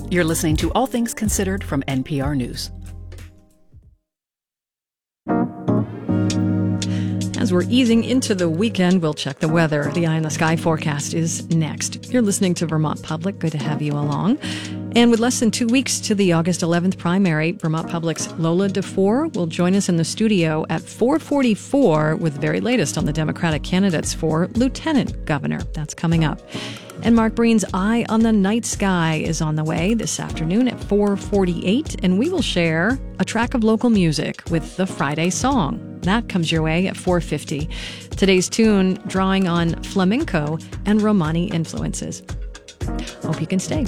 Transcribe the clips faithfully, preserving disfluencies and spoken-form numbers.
You're listening to All Things Considered from N P R News. As we're easing into the weekend, we'll check the weather. The Eye in the Sky forecast is next. You're listening to Vermont Public. Good to have you along. And with less than two weeks to the August eleventh primary, Vermont Public's Lola DeFore will join us in the studio at four forty-four with the very latest on the Democratic candidates for Lieutenant Governor. That's coming up. And Mark Breen's Eye on the Night Sky is on the way this afternoon at four forty-eight, and we will share a track of local music with the Friday Song. That comes your way at four fifty. Today's tune drawing on flamenco and Romani influences. Hope you can stay.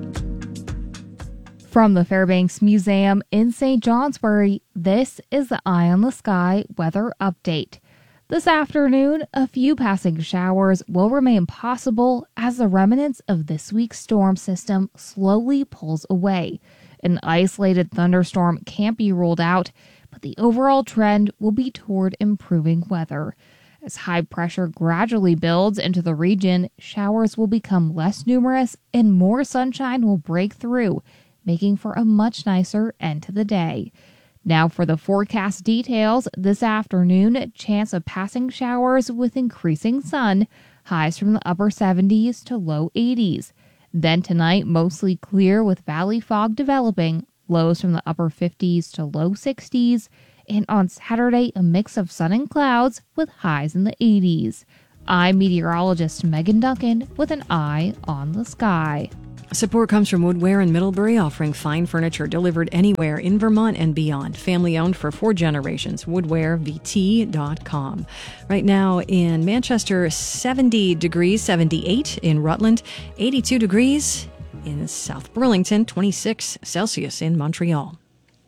From the Fairbanks Museum in Saint Johnsbury, this is the Eye on the Sky weather update. This afternoon, a few passing showers will remain possible as the remnants of this week's storm system slowly pulls away. An isolated thunderstorm can't be ruled out, but the overall trend will be toward improving weather. As high pressure gradually builds into the region, showers will become less numerous and more sunshine will break through, making for a much nicer end to the day. Now for the forecast details. This afternoon, chance of passing showers with increasing sun, highs from the upper seventies to low eighties. Then tonight, mostly clear with valley fog developing, lows from the upper fifties to low sixties. And on Saturday, a mix of sun and clouds with highs in the eighties. I'm meteorologist Megan Duncan with an eye on the sky. Support comes from Woodware in Middlebury, offering fine furniture delivered anywhere in Vermont and beyond. Family owned for four generations. woodware v t dot com. Right now in Manchester, seventy degrees, seventy-eight in Rutland, eighty-two degrees in South Burlington, twenty-six Celsius in Montreal.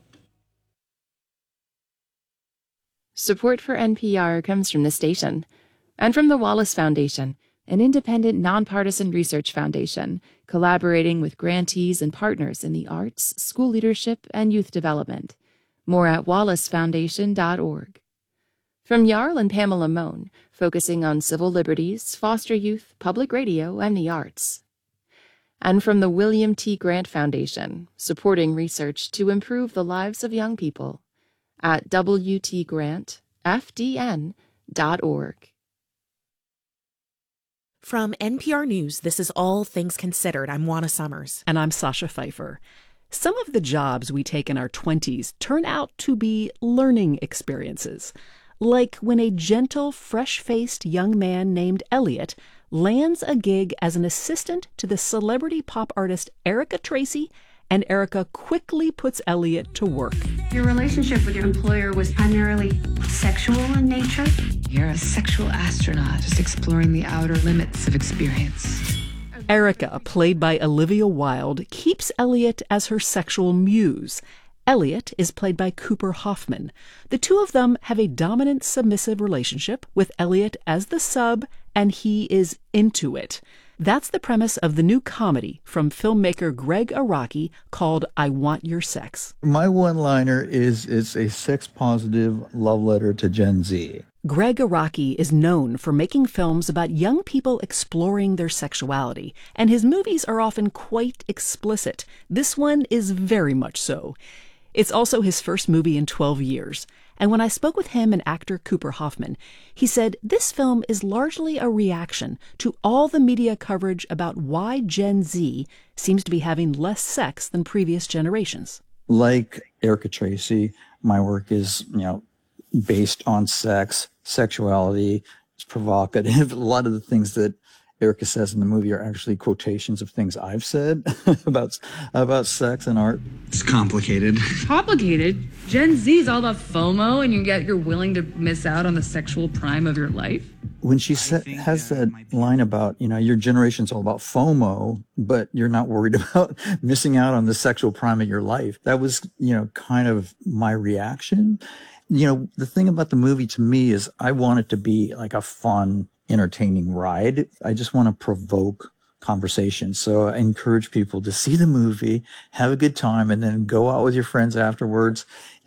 Support for N P R comes from the station and from the Wallace Foundation, an independent, nonpartisan research foundation collaborating with grantees and partners in the arts, school leadership, and youth development. More at wallace foundation dot org. From Jarl and Pamela Mohn, focusing on civil liberties, foster youth, public radio, and the arts. And from the William T. Grant Foundation, supporting research to improve the lives of young people at w t grant f d n dot org. From N P R News, this is All Things Considered. I'm Juana Summers. And I'm Sasha Pfeiffer. Some of the jobs we take in our twenties turn out to be learning experiences. Like when a gentle, fresh-faced young man named Elliot lands a gig as an assistant to the celebrity pop artist Erica Tracy, and Erica quickly puts Elliot to work. Your relationship with your employer was primarily sexual in nature? You're a sexual astronaut, just exploring the outer limits of experience. Erica, played by Olivia Wilde, keeps Elliot as her sexual muse. Elliot is played by Cooper Hoffman. The two of them have a dominant, submissive relationship, with Elliot as the sub, and he is into it. That's the premise of the new comedy from filmmaker Greg Araki called I Want Your Sex. My one-liner is it's a sex-positive love letter to Gen Z. Greg Araki is known for making films about young people exploring their sexuality, and his movies are often quite explicit. This one is very much so. It's also his first movie in twelve years. And when I spoke with him and actor Cooper Hoffman, he said this film is largely a reaction to all the media coverage about why Gen Z seems to be having less sex than previous generations. Like Erica Tracy, my work is, you know, based on sex, sexuality, it's provocative. A lot of the things that Erica says in the movie are actually quotations of things I've said about about sex and art. It's complicated. Complicated? Gen Z is all about FOMO, and you get you're willing to miss out on the sexual prime of your life? When she sa- has that line about, you know, your generation's all about FOMO, but you're not worried about missing out on the sexual prime of your life. That was, you know, kind of my reaction. You know, the thing about the movie to me is I want it to be like a fun, entertaining ride. I just want to provoke conversation. So I encourage people to see the movie, have a good time, and then go out with your friends afterwards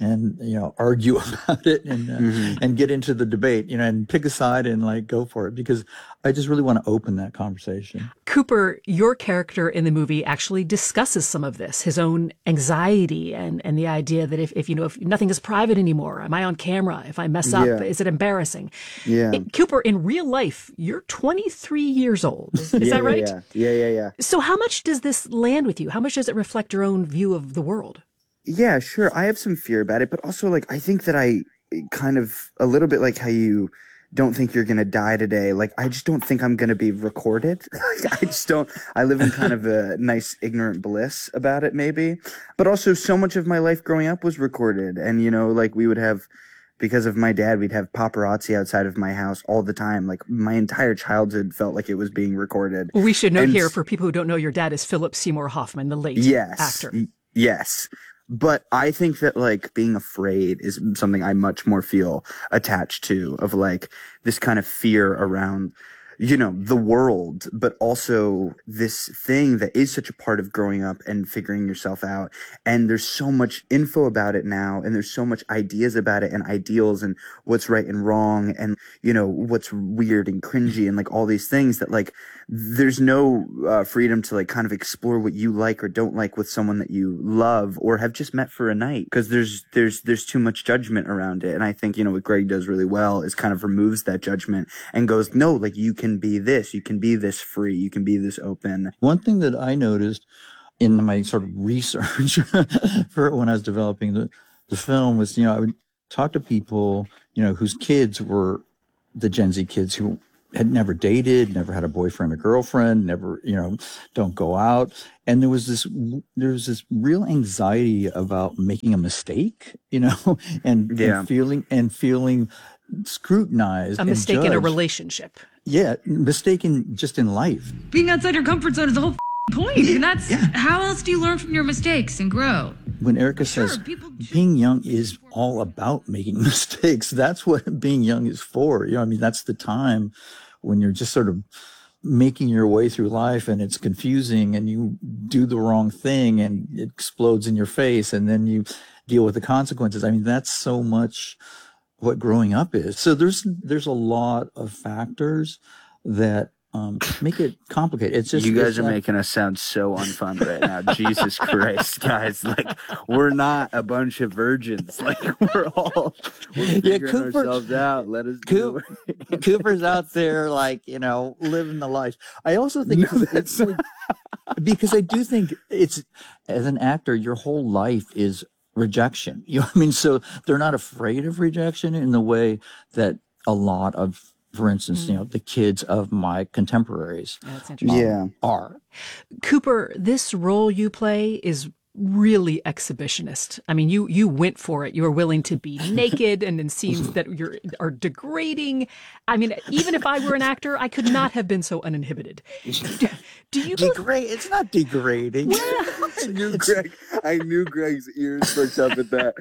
and, you know, argue about it and, uh, mm-hmm. and get into the debate, you know, and pick a side and like go for it, because I just really want to open that conversation. Cooper, your character in the movie actually discusses some of this, his own anxiety and, and the idea that if, if, you know, if nothing is private anymore, am I on camera? If I mess up, yeah. is it embarrassing? Yeah. It, Cooper, in real life, you're twenty-three years old. Is, is yeah, that right? Yeah, yeah, yeah, yeah. So how much does this land with you? How much does it reflect your own view of the world? Yeah, sure. I have some fear about it, but also like I think that I kind of a little bit like how you don't think you're going to die today. Like, I just don't think I'm going to be recorded. I just don't, I live in kind of a nice ignorant bliss about it maybe. But also so much of my life growing up was recorded. And, you know, like we would have, because of my dad, we'd have paparazzi outside of my house all the time. Like my entire childhood felt like it was being recorded. Well, we should note and, here for people who don't know, your dad is Philip Seymour Hoffman, the late yes, actor. Yes. But I think that like being afraid is something I much more feel attached to, of like this kind of fear around, you know, the world, but also this thing that is such a part of growing up and figuring yourself out. And there's so much info about it now, and there's so much ideas about it and ideals and what's right and wrong and, you know, what's weird and cringy and like all these things that like there's no uh, freedom to like kind of explore what you like or don't like with someone that you love or have just met for a night, because there's there's there's too much judgment around it. And I think, you know, what Greg does really well is kind of removes that judgment and goes, no, like you can be this, you can be this free, you can be this open. One thing that I noticed in my sort of research for when I was developing the, the film was, you know, I would talk to people, you know, whose kids were the Gen Z kids who had never dated, never had a boyfriend or girlfriend, never, you know, don't go out. And there was this, there was this real anxiety about making a mistake, you know, and, yeah. and feeling, and feeling scrutinized. A mistake and in a judged. relationship. Yeah. Mistaken just in life. Being outside your comfort zone is the whole point. And that's, yeah. how else do you learn from your mistakes and grow? When Erica sure, says being young is all about making mistakes, that's what being young is for. You know, I mean, that's the time when you're just sort of making your way through life and it's confusing and you do the wrong thing and it explodes in your face and then you deal with the consequences. I mean, that's so much what growing up is. So there's, there's a lot of factors that Um, make it complicated. It's just you guys are like, making us sound so unfun right now. Jesus Christ, guys! Like we're not a bunch of virgins. Like we're all we're yeah, figuring Cooper, ourselves out. Let us. Cooper, Cooper's out there, like you know, living the life. I also think no, it's, it's because I do think it's as an actor, your whole life is rejection. You know what I mean? So they're not afraid of rejection in the way that a lot of. For instance, mm. you know, the kids of my contemporaries That's interesting. Yeah. are. Cooper, this role you play is really exhibitionist. I mean, you you went for it. You were willing to be naked and in scenes that you're, are degrading. I mean, even if I were an actor, I could not have been so uninhibited. Do, do you degrade? It's not degrading. I knew Greg. I knew Greg's ears perked up at that.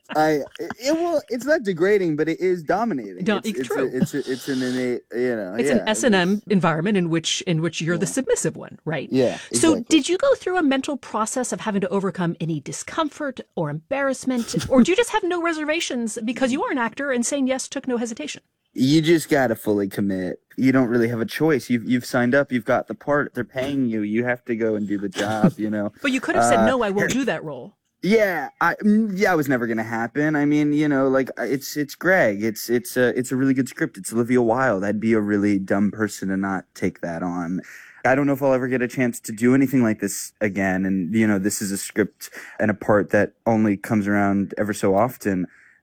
I it well, it's not degrading, but it is dominating. No, it's, it's, true. A, it's, a, it's an innate, you know. It's yeah, an S and M environment in which in which you're yeah. the submissive one, right? Yeah. Exactly. So, did you go through a mental process of having to overcome any discomfort or embarrassment, or do you just have no reservations because you are an actor and saying yes took no hesitation? You just got to fully commit. You don't really have a choice. You've you've signed up. You've got the part. They're paying you. You have to go and do the job. You know. But you could have said uh, no. I won't do that role. Yeah, I yeah, it was never gonna happen. I mean, you know, like it's it's Greg. It's it's a it's a really good script. It's Olivia Wilde. I'd be a really dumb person to not take that on. I don't know if I'll ever get a chance to do anything like this again. And you know, this is a script and a part that only comes around ever so often.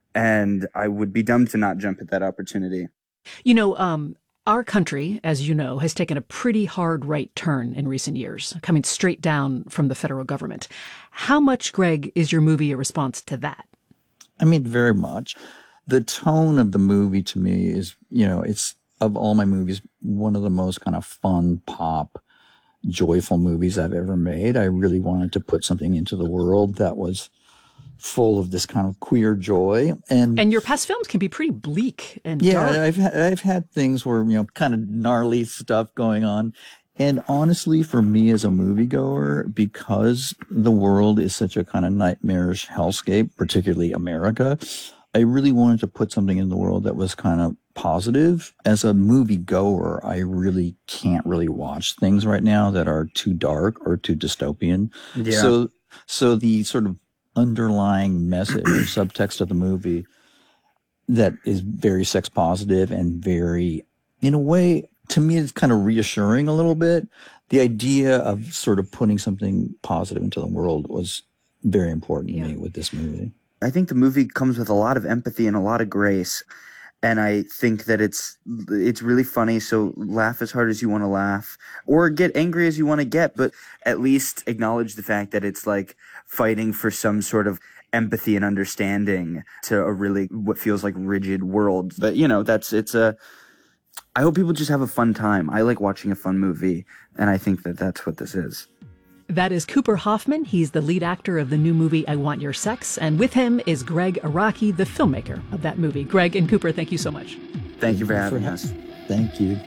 And I would be dumb to not jump at that opportunity. You know, um, our country, as you know, has taken a pretty hard right turn in recent years, coming straight down from the federal government. How much, Greg, is your movie a response to that? I mean, very much. The tone of the movie to me is, you know, it's, of all my movies, one of the most kind of fun, pop, joyful movies I've ever made. I really wanted to put something into the world that was full of this kind of queer joy. And and your past films can be pretty bleak and yeah, dark. I've had, I've had things where, you know, kind of gnarly stuff going on. And honestly, for me as a moviegoer, because the world is such a kind of nightmarish hellscape, particularly America, I really wanted to put something in the world that was kind of positive. As a moviegoer, I really can't really watch things right now that are too dark or too dystopian. Yeah. So, so the sort of underlying message or subtext of the movie that is very sex positive and very, in a way, to me, it's kind of reassuring a little bit. The idea of sort of putting something positive into the world was very important to yeah. me with this movie. I think the movie comes with a lot of empathy and a lot of grace. And I think that it's it's really funny. So laugh as hard as you want to laugh or get angry as you want to get, but at least acknowledge the fact that it's like fighting for some sort of empathy and understanding to a really what feels like rigid world. But, you know, that's it's a I hope people just have a fun time. I like watching a fun movie, and I think that that's what this is. That is Cooper Hoffman. He's the lead actor of the new movie I Want Your Sex, and with him is Greg Araki, the filmmaker of that movie. Greg and Cooper, thank you so much. Thank, thank you for having for us. Thank you.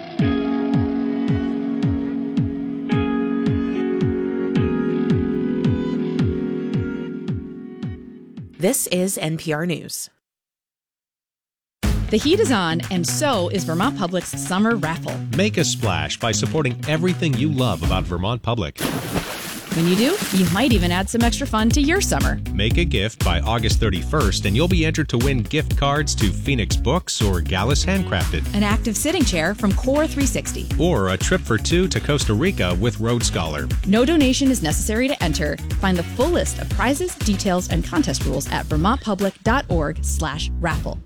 This is N P R News. The heat is on, and so is Vermont Public's summer raffle. Make a splash by supporting everything you love about Vermont Public. When you do, you might even add some extra fun to your summer. Make a gift by August thirty-first, and you'll be entered to win gift cards to Phoenix Books or Gallus Handcrafted. An active sitting chair from Core three sixty. Or a trip for two to Costa Rica with Road Scholar. No donation is necessary to enter. Find the full list of prizes, details, and contest rules at vermontpublic.org slash raffle.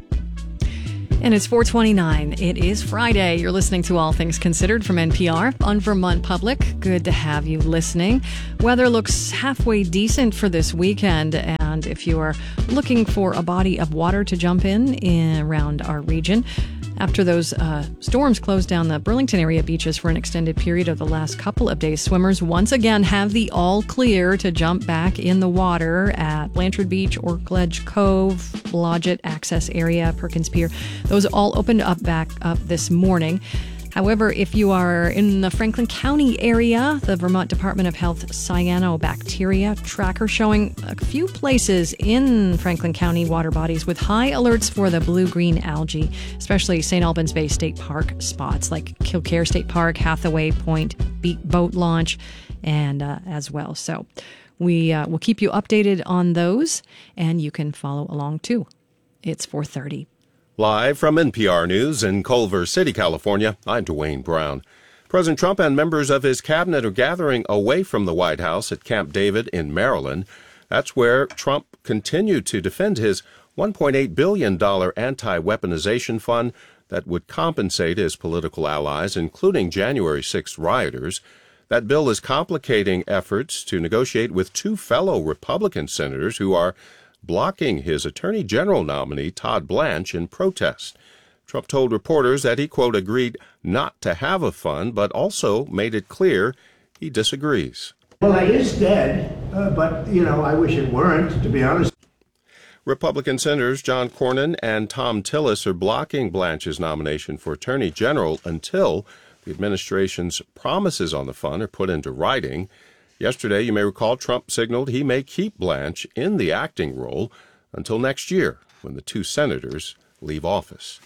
And it's four twenty-nine. It is Friday. You're listening to All Things Considered from N P R on Vermont Public. Good to have you listening. Weather looks halfway decent for this weekend. And if you are looking for a body of water to jump in, in around our region, after those uh, storms closed down the Burlington area beaches for an extended period of the last couple of days, swimmers once again have the all clear to jump back in the water at Blanchard Beach, Orkledge Cove, Blodgett Access Area, Perkins Pier. Those all opened up back up this morning. However, if you are in the Franklin County area, the Vermont Department of Health cyanobacteria tracker showing a few places in Franklin County water bodies with high alerts for the blue-green algae, especially Saint Albans Bay State Park spots like Kilcare State Park, Hathaway Point, Beat Boat Launch, and uh, as well. So we uh, will keep you updated on those, and you can follow along too. It's four thirty. Live from N P R News in Culver City, California, I'm Dwayne Brown. President Trump and members of his cabinet are gathering away from the White House at Camp David in Maryland. That's where Trump continued to defend his one point eight billion dollars anti-weaponization fund that would compensate his political allies, including January sixth rioters. That bill is complicating efforts to negotiate with two fellow Republican senators who are blocking his Attorney General nominee, Todd Blanche, in protest. Trump told reporters that he, quote, agreed not to have a fund, but also made it clear he disagrees. Well, it is dead, uh, but, you know, I wish it weren't, to be honest. Republican Senators John Cornyn and Tom Tillis are blocking Blanche's nomination for Attorney General until the administration's promises on the fund are put into writing. Yesterday, you may recall, Trump signaled he may keep Blanche in the acting role until next year, when the two senators leave office.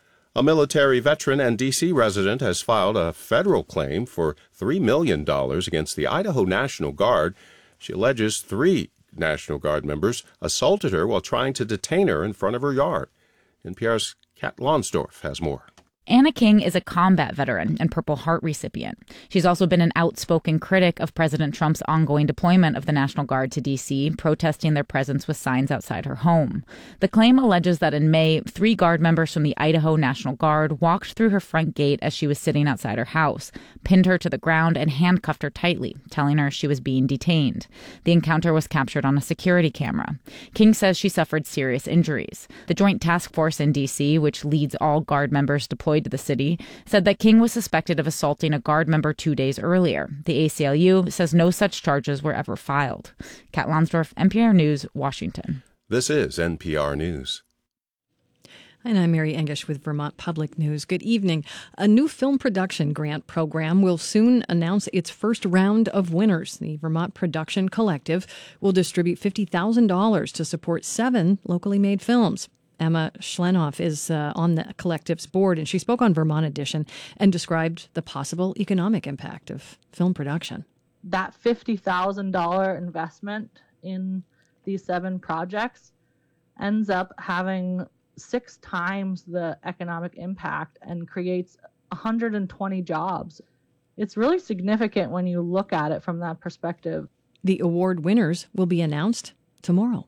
A military veteran and D C resident has filed a federal claim for three million dollars against the Idaho National Guard. She alleges three National Guard members assaulted her while trying to detain her in front of her yard. N P R's Kat Lonsdorf has more. Anna King is a combat veteran and Purple Heart recipient. She's also been an outspoken critic of President Trump's ongoing deployment of the National Guard to D C, protesting their presence with signs outside her home. The claim alleges that in May, three Guard members from the Idaho National Guard walked through her front gate as she was sitting outside her house, pinned her to the ground, and handcuffed her tightly, telling her she was being detained. The encounter was captured on a security camera. King says she suffered serious injuries. The Joint Task Force in D C, which leads all Guard members deployed to the city, said that King was suspected of assaulting a Guard member two days earlier. The A C L U says no such charges were ever filed. Kat Lonsdorf, N P R News, Washington. This is N P R News. And I'm Mary Engish with Vermont Public News. Good evening. A new film production grant program will soon announce its first round of winners. The Vermont Production Collective will distribute fifty thousand dollars to support seven locally made films. Emma Schlenoff is uh, on the collective's board, and she spoke on Vermont Edition and described the possible economic impact of film production. That fifty thousand dollars investment in these seven projects ends up having six times the economic impact and creates one hundred twenty jobs. It's really significant when you look at it from that perspective. The award winners will be announced tomorrow.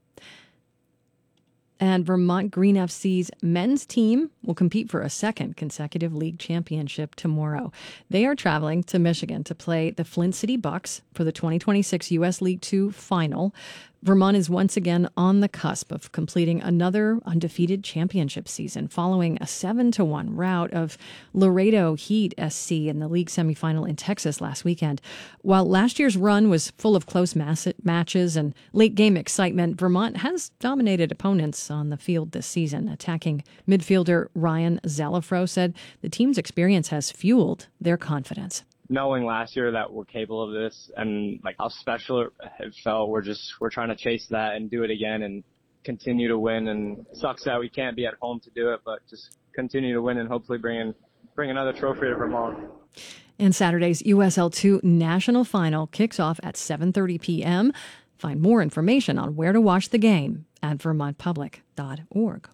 And Vermont Green F C's men's team will compete for a second consecutive league championship tomorrow. They are traveling to Michigan to play the Flint City Bucks for the twenty twenty-six U S League Two final. Vermont is once again on the cusp of completing another undefeated championship season following a seven to one rout of Laredo Heat S C in the league semifinal in Texas last weekend. While last year's run was full of close mass- matches and late-game excitement, Vermont has dominated opponents on the field this season. Attacking midfielder Ryan Zalafro said the team's experience has fueled their confidence. Knowing last year that we're capable of this and like how special it felt, we're just, we're trying to chase that and do it again and continue to win. And it sucks that we can't be at home to do it, but just continue to win and hopefully bring in, bring another trophy to Vermont. And Saturday's U S L two National Final kicks off at seven thirty p.m. Find more information on where to watch the game at vermont public dot org.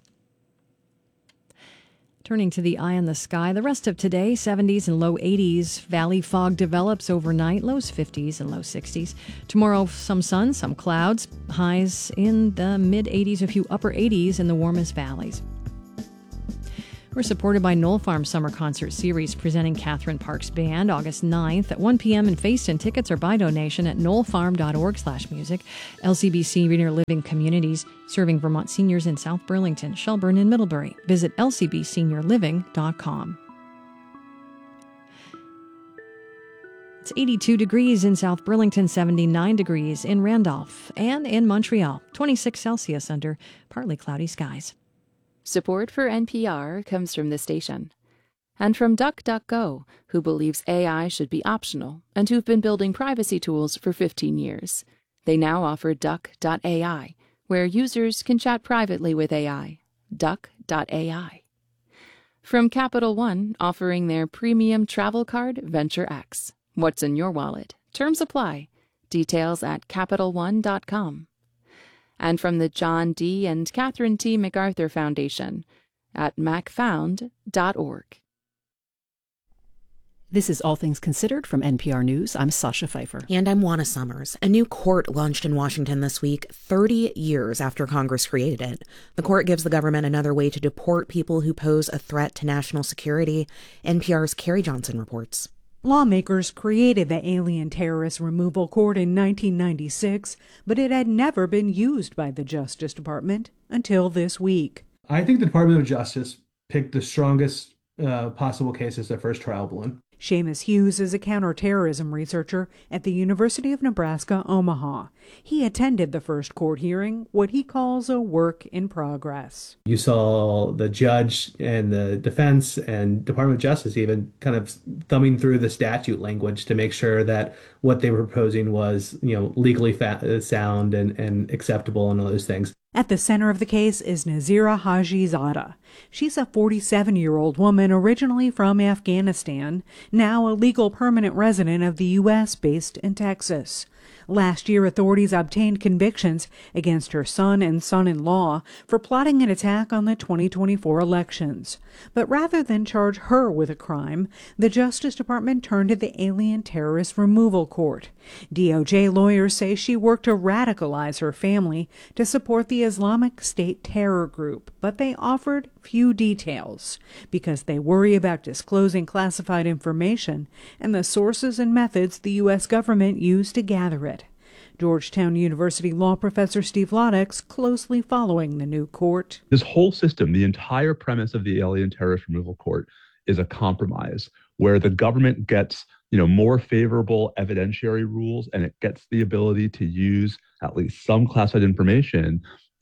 Turning to the eye in the sky, the rest of today, seventies and low eighties. Valley fog develops overnight, lows fifties and low sixties. Tomorrow, some sun, some clouds, highs in the mid-eighties, a few upper eighties in the warmest valleys. We're supported by Knoll Farm Summer Concert Series, presenting Catherine Parks Band August ninth at one p.m. in Facein. Tickets are by donation at knoll farm dot org slash music. L C B Senior Living Communities, serving Vermont seniors in South Burlington, Shelburne, and Middlebury. Visit l c b senior living dot com. It's eighty-two degrees in South Burlington, seventy-nine degrees in Randolph, and in Montreal, twenty-six Celsius under partly cloudy skies. Support for N P R comes from the station. And from DuckDuckGo, who believes A I should be optional and who've been building privacy tools for fifteen years. They now offer duck dot a i, where users can chat privately with A I. duck dot a i. From Capital One, offering their premium travel card, Venture X. What's in your wallet? Terms apply. Details at capital one dot com. And from the John D. and Catherine T. MacArthur Foundation at mac found dot org. This is All Things Considered from N P R News. I'm Sasha Pfeiffer. And I'm Juana Summers. A new court launched in Washington this week, thirty years after Congress created it. The court gives the government another way to deport people who pose a threat to national security. N P R's Carrie Johnson reports. Lawmakers created the Alien Terrorist Removal Court in nineteen ninety-six, but it had never been used by the Justice Department until this week. I think the Department of Justice picked the strongest uh, possible case as their first trial balloon. Seamus Hughes is a counterterrorism researcher at the University of Nebraska, Omaha. He attended the first court hearing, what he calls a work in progress. You saw the judge and the defense and Department of Justice even kind of thumbing through the statute language to make sure that what they were proposing was, you know, legally fa- sound and, and acceptable and all those things. At the center of the case is Nazira Hajizadeh. She's a forty-seven-year-old woman originally from Afghanistan, now a legal permanent resident of the U S based in Texas. Last year, authorities obtained convictions against her son and son-in-law for plotting an attack on the twenty twenty-four elections. But rather than charge her with a crime, the Justice Department turned to the Alien Terrorist Removal Court. D O J lawyers say she worked to radicalize her family to support the Islamic State terror group, but they offered few details because they worry about disclosing classified information and the sources and methods the U S government used to gather it. Georgetown University law professor Steve Laudeck's closely following the new court. This whole system, the entire premise of the Alien Terrorist Removal Court, is a compromise where the government gets, you know, more favorable evidentiary rules and it gets the ability to use at least some classified information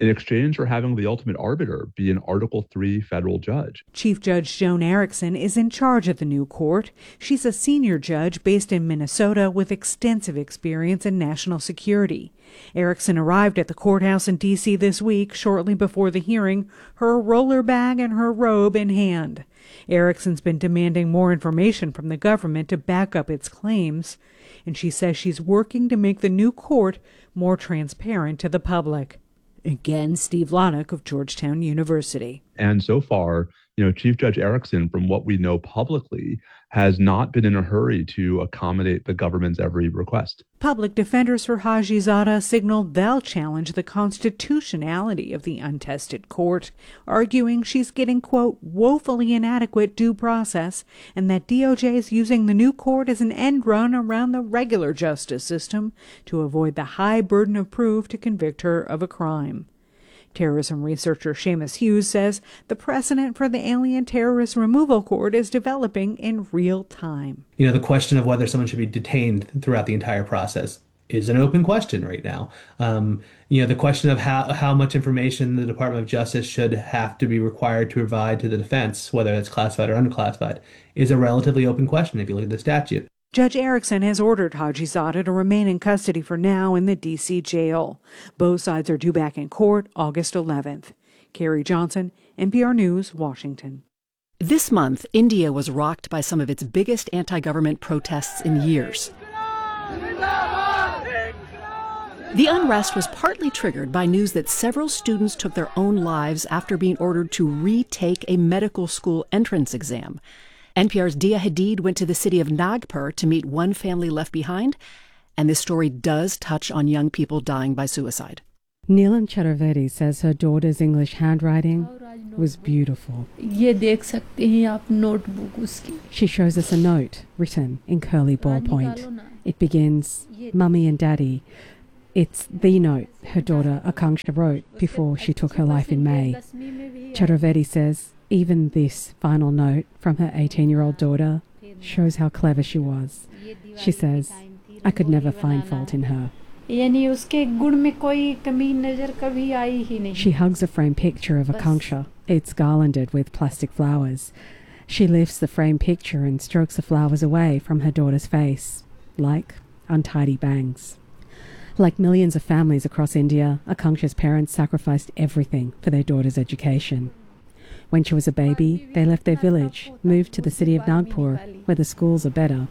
in exchange for having the ultimate arbiter be an Article three federal judge. Chief Judge Joan Erickson is in charge of the new court. She's a senior judge based in Minnesota with extensive experience in national security. Erickson arrived at the courthouse in D C this week, shortly before the hearing, her roller bag and her robe in hand. Erickson's been demanding more information from the government to back up its claims, and she says she's working to make the new court more transparent to the public. Again, Steve Loddick of Georgetown University. And so far, you know, Chief Judge Erickson, from what we know publicly, has not been in a hurry to accommodate the government's every request. Public defenders for Hajizada signaled they'll challenge the constitutionality of the untested court, arguing she's getting, quote, woefully inadequate due process, and that D O J is using the new court as an end run around the regular justice system to avoid the high burden of proof to convict her of a crime. Terrorism researcher Seamus Hughes says the precedent for the Alien Terrorist Removal Court is developing in real time. You know, the question of whether someone should be detained throughout the entire process is an open question right now. Um, you know, the question of how, how much information the Department of Justice should have to be required to provide to the defense, whether it's classified or unclassified, is a relatively open question if you look at the statute. Judge Erickson has ordered Hajizada to remain in custody for now in the D C jail. Both sides are due back in court August eleventh. Carrie Johnson, N P R News, Washington. This month, India was rocked by some of its biggest anti-government protests in years. The unrest was partly triggered by news that several students took their own lives after being ordered to retake a medical school entrance exam. N P R's Dia Hadid went to the city of Nagpur to meet one family left behind, and this story does touch on young people dying by suicide. Neelam Chaturvedi says her daughter's English handwriting was beautiful. She shows us a note written in curly ballpoint. It begins, "Mummy and Daddy." It's the note her daughter Akanksha wrote before she took her life in May. Chaturvedi says even this final note from her eighteen-year-old daughter shows how clever she was. She says, "I could never find fault in her." She hugs a framed picture of Akanksha. It's garlanded with plastic flowers. She lifts the framed picture and strokes the flowers away from her daughter's face, like untidy bangs. Like millions of families across India, Akanksha's parents sacrificed everything for their daughter's education. When she was a baby, they left their village, moved to the city of Nagpur, where the schools are better.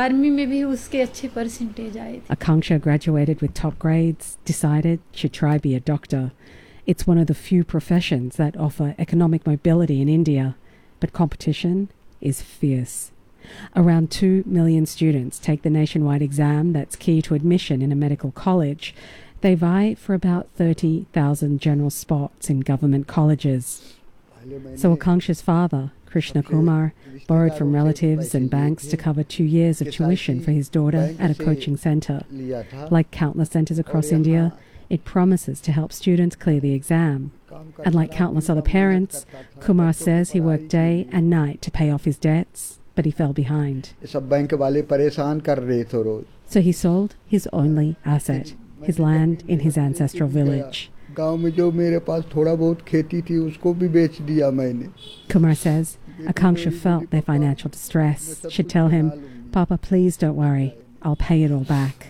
Akanksha graduated with top grades, decided she'd try be a doctor. It's one of the few professions that offer economic mobility in India, but competition is fierce. Around two million students take the nationwide exam that's key to admission in a medical college. They vie for about thirty thousand general spots in government colleges. So Akanksha's father, Krishna Kumar, borrowed from relatives and banks to cover two years of tuition for his daughter at a coaching centre. Like countless centres across India, it promises to help students clear the exam. And like countless other parents, Kumar says he worked day and night to pay off his debts, but he fell behind. So he sold his only asset, his land in his ancestral village. Kumar says Akanksha felt their financial distress. She'd tell him, "Papa, please don't worry. I'll pay it all back."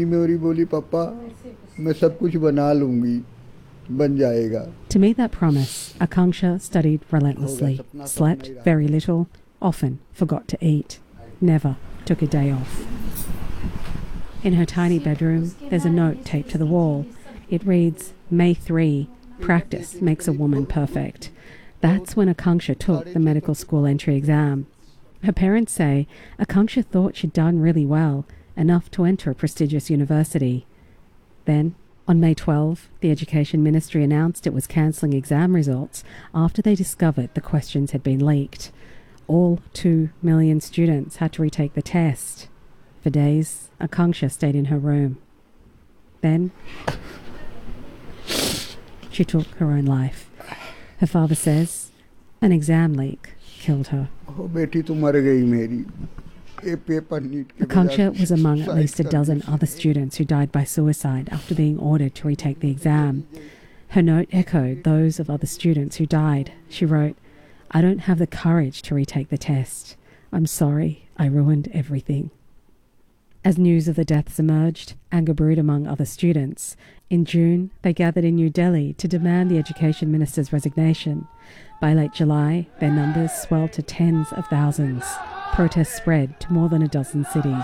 To meet that promise, Akanksha studied relentlessly, slept very little, often forgot to eat, never took a day off. In her tiny bedroom, there's a note taped to the wall. It reads, May third, practice makes a woman perfect. That's when Akanksha took the medical school entry exam. Her parents say Akanksha thought she'd done really well, enough to enter a prestigious university. Then, on May twelfth, the Education Ministry announced it was cancelling exam results after they discovered the questions had been leaked. All two million students had to retake the test. For days, Akanksha stayed in her room. Then she took her own life. Her father says an exam leak killed her. Akanksha was among at least a dozen other students who died by suicide after being ordered to retake the exam. Her note echoed those of other students who died. She wrote, "I don't have the courage to retake the test. I'm sorry, I ruined everything." As news of the deaths emerged, anger brewed among other students. In June, they gathered in New Delhi to demand the education minister's resignation. By late July, their numbers swelled to tens of thousands. Protests spread to more than a dozen cities.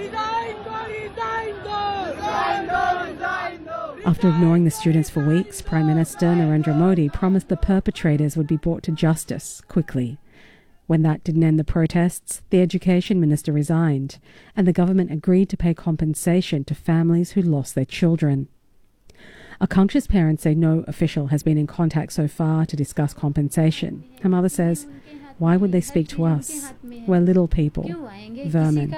After ignoring the students for weeks, Prime Minister Narendra Modi promised the perpetrators would be brought to justice quickly. When that didn't end the protests, the education minister resigned, and the government agreed to pay compensation to families who lost their children. Akanksha's parents say no official has been in contact so far to discuss compensation. Her mother says, "Why would they speak to us? We're little people, vermin."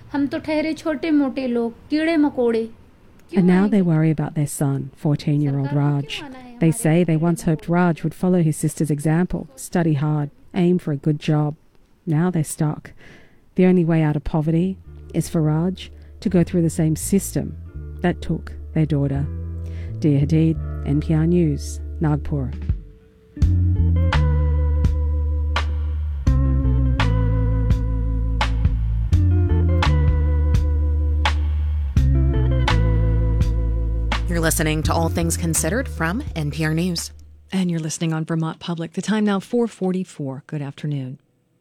And now they worry about their son, fourteen-year-old Raj. They say they once hoped Raj would follow his sister's example, study hard, aim for a good job. Now they're stuck. The only way out of poverty is for Raj to go through the same system that took their daughter. Dia Hadid, N P R News, Nagpur. You're listening to All Things Considered from N P R News. And you're listening on Vermont Public. The time now, four forty-four. Good afternoon.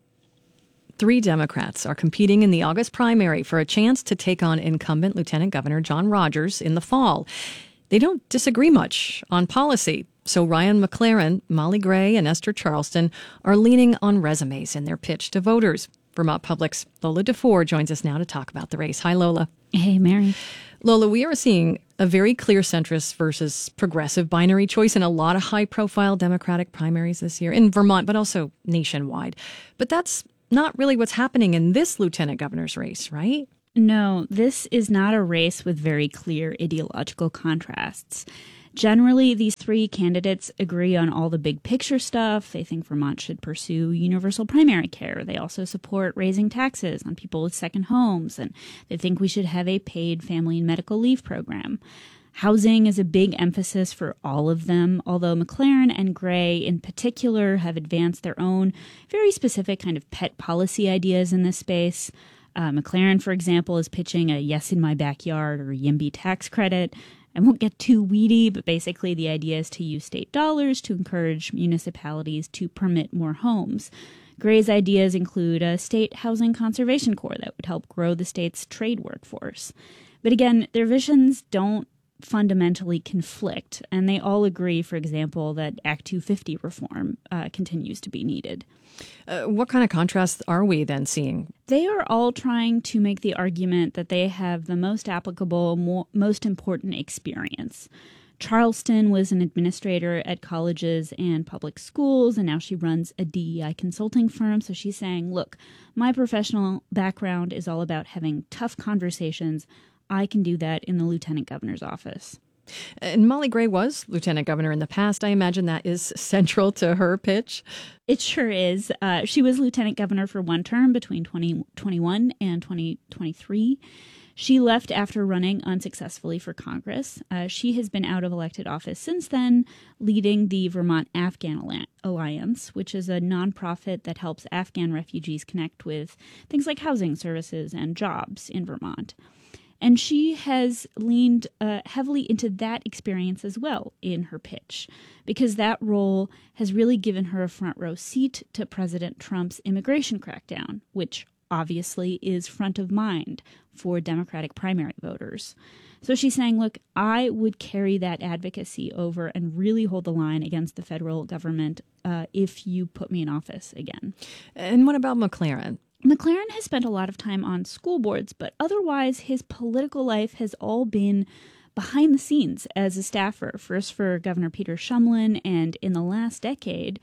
Three Democrats are competing in the August primary for a chance to take on incumbent Lieutenant Governor John Rogers in the fall. They don't disagree much on policy. So Ryan McLaren, Molly Gray, and Esther Charleston are leaning on resumes in their pitch to voters. Vermont Public's Lola DeFore joins us now to talk about the race. Hi, Lola. Hey, Mary. Lola, we are seeing a very clear centrist versus progressive binary choice in a lot of high-profile Democratic primaries this year in Vermont, but also nationwide. But that's not really what's happening in this lieutenant governor's race, right? No, this is not a race with very clear ideological contrasts. Generally, these three candidates agree on all the big picture stuff. They think Vermont should pursue universal primary care. They also support raising taxes on people with second homes, and they think we should have a paid family and medical leave program. Housing is a big emphasis for all of them, although McLaren and Gray in particular have advanced their own very specific kind of pet policy ideas in this space. Uh, McLaren, for example, is pitching a yes in my backyard or YIMBY tax credit. I won't get too weedy, but basically the idea is to use state dollars to encourage municipalities to permit more homes. Gray's ideas include a state housing conservation corps that would help grow the state's trade workforce. But again, their visions don't fundamentally conflict, and they all agree, for example, that Act two fifty reform uh, continues to be needed. Uh, what kind of contrasts are we then seeing? They are all trying to make the argument that they have the most applicable, mo- most important experience. Charleston was an administrator at colleges and public schools, and now she runs a D E I consulting firm. So she's saying, look, my professional background is all about having tough conversations. I can do that in the lieutenant governor's office. And Molly Gray was lieutenant governor in the past. I imagine that is central to her pitch. It sure is. Uh, she was lieutenant governor for one term between twenty twenty-one and twenty twenty-three. She left after running unsuccessfully for Congress. Uh, she has been out of elected office since then, leading the Vermont Afghan Alliance, which is a nonprofit that helps Afghan refugees connect with things like housing services and jobs in Vermont. And she has leaned uh, heavily into that experience as well in her pitch, because that role has really given her a front row seat to President Trump's immigration crackdown, which obviously is front of mind for Democratic primary voters. So she's saying, look, I would carry that advocacy over and really hold the line against the federal government uh, if you put me in office again. And what about McLaren? McLaren has spent a lot of time on school boards, but otherwise his political life has all been behind the scenes as a staffer, first for Governor Peter Shumlin and in the last decade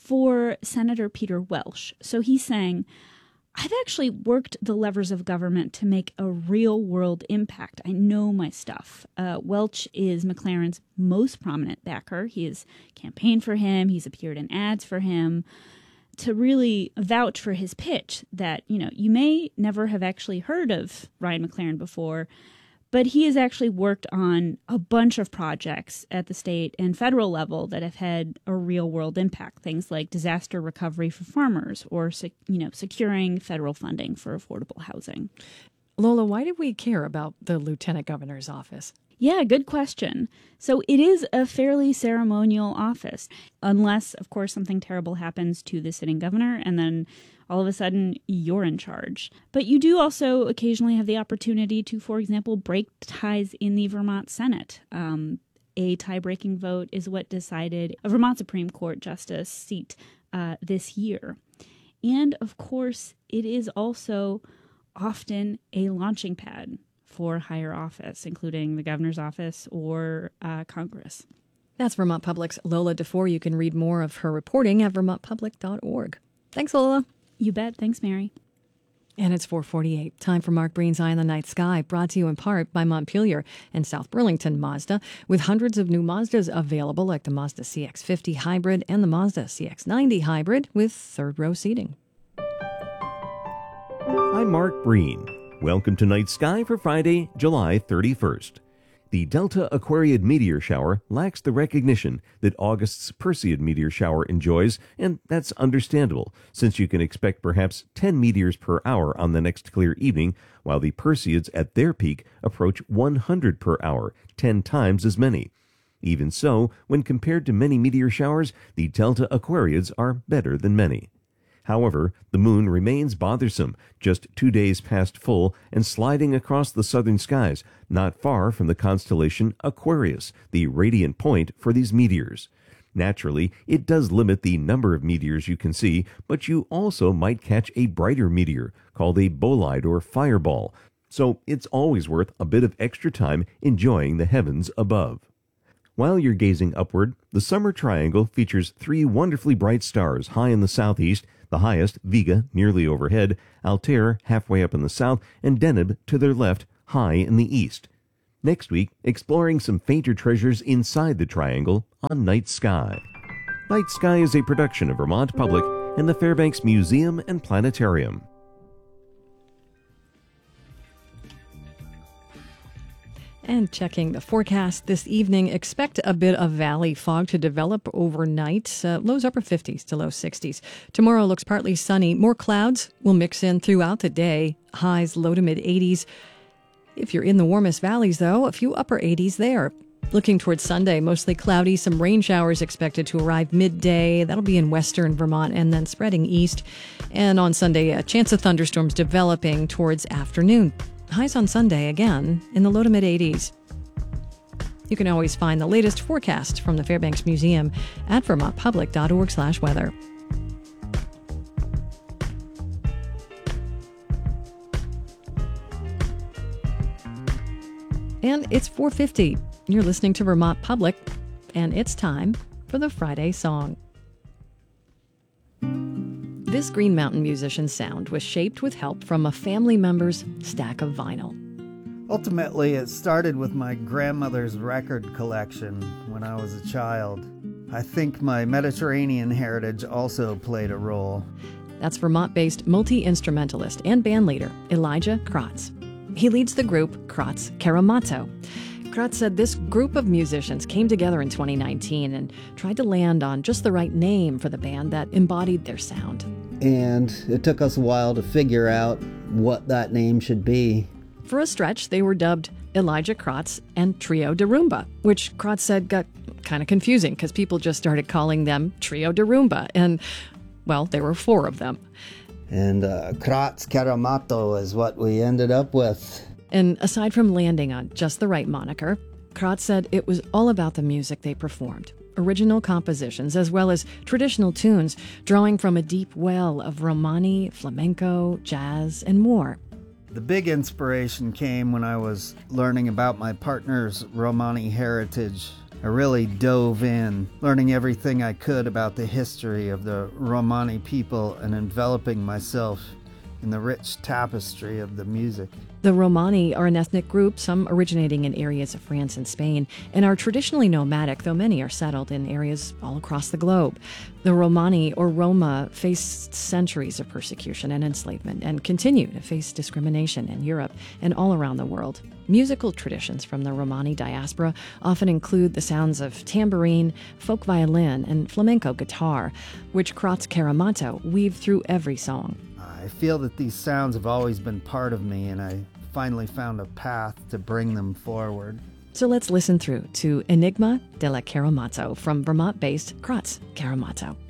for Senator Peter Welch. So he's saying, I've actually worked the levers of government to make a real-world impact. I know my stuff. Uh, Welch is McLaren's most prominent backer. He has campaigned for him. He's appeared in ads for him, to really vouch for his pitch that, you know, you may never have actually heard of Ryan McLaren before, But he has actually worked on a bunch of projects at the state and federal level that have had a real-world impact. Things like disaster recovery for farmers, or you know, securing federal funding for affordable housing. Lola, why do we care about the lieutenant governor's office? Yeah, good question. So it is a fairly ceremonial office, unless, of course, something terrible happens to the sitting governor, and then all of a sudden you're in charge. But you do also occasionally have the opportunity to, for example, break ties in the Vermont Senate. Um, a tie-breaking vote is what decided a Vermont Supreme Court justice seat uh, this year. And, of course, it is also often a launching pad for higher office, including the governor's office or uh, Congress. That's Vermont Public's Lola DeFore. You can read more of her reporting at vermont public dot org. Thanks, Lola. You bet. Thanks, Mary. And it's four forty-eight. Time for Mark Breen's Eye on the Night Sky, brought to you in part by Montpelier and South Burlington Mazda, with hundreds of new Mazdas available, like the Mazda C X fifty Hybrid and the Mazda C X ninety Hybrid with third-row seating. I'm Mark Breen. Welcome to Night Sky for Friday, July thirty-first. The Delta Aquariid meteor shower lacks the recognition that August's Perseid meteor shower enjoys, and that's understandable, since you can expect perhaps ten meteors per hour on the next clear evening, while the Perseids at their peak approach one hundred per hour, ten times as many. Even so, when compared to many meteor showers, the Delta Aquariids are better than many. However, the moon remains bothersome, just two days past full and sliding across the southern skies, not far from the constellation Aquarius, the radiant point for these meteors. Naturally, it does limit the number of meteors you can see, but you also might catch a brighter meteor, called a bolide or fireball, so it's always worth a bit of extra time enjoying the heavens above. While you're gazing upward, the summer triangle features three wonderfully bright stars high in the southeast, the highest, Vega, nearly overhead, Altair, halfway up in the south, and Deneb, to their left, high in the east. Next week, exploring some fainter treasures inside the triangle on Night Sky. Night Sky is a production of Vermont Public and the Fairbanks Museum and Planetarium. And checking the forecast this evening, expect a bit of valley fog to develop overnight. Uh, lows upper fifties to low sixties. Tomorrow looks partly sunny. More clouds will mix in throughout the day. Highs low to mid eighties. If you're in the warmest valleys, though, a few upper eighties there. Looking towards Sunday, mostly cloudy. Some rain showers expected to arrive midday. That'll be in western Vermont and then spreading east. And on Sunday, a chance of thunderstorms developing towards afternoon. Highs on Sunday, again, in the low to mid-eighties. You can always find the latest forecast from the Fairbanks Museum at vermont public dot org slash weather. And it's four fifty. You're listening to Vermont Public, and it's time for the Friday Song. This Green Mountain musician's sound was shaped with help from a family member's stack of vinyl. Ultimately, it started with my grandmother's record collection when I was a child. I think my Mediterranean heritage also played a role. That's Vermont-based multi-instrumentalist and bandleader Elijah Kratz. He leads the group Kratz Karamazov. Kratz said this group of musicians came together in twenty nineteen and tried to land on just the right name for the band that embodied their sound. And it took us a while to figure out what that name should be. For a stretch, they were dubbed Elijah Kratz and Trio de Rumba, which Kratz said got kind of confusing because people just started calling them Trio de Rumba. And, well, there were four of them. And uh, Kratz Karamazov is what we ended up with. And aside from landing on just the right moniker, Kratz said it was all about the music they performed. Original compositions as well as traditional tunes, drawing from a deep well of Romani, flamenco, jazz, and more. The big inspiration came when I was learning about my partner's Romani heritage. I really dove in, learning everything I could about the history of the Romani people and enveloping myself in the rich tapestry of the music. The Romani are an ethnic group, some originating in areas of France and Spain, and are traditionally nomadic, though many are settled in areas all across the globe. The Romani, or Roma, faced centuries of persecution and enslavement and continue to face discrimination in Europe and all around the world. Musical traditions from the Romani diaspora often include the sounds of tambourine, folk violin, and flamenco guitar, which Kratz Karamato weave through every song. I feel that these sounds have always been part of me, and I finally found a path to bring them forward. So let's listen through to Enigma de la Karamato from Vermont-based Kratz Karamato.